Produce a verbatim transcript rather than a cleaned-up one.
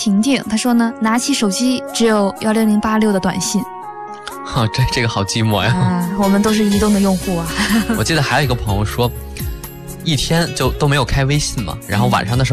婷婷，她说呢，拿起手机只有幺零零八六的短信。 哦，这这个好寂寞呀。 啊，我们都是移动的用户啊。 我记得还有一个朋友说，一天就都没有开微信嘛，然后晚上的时候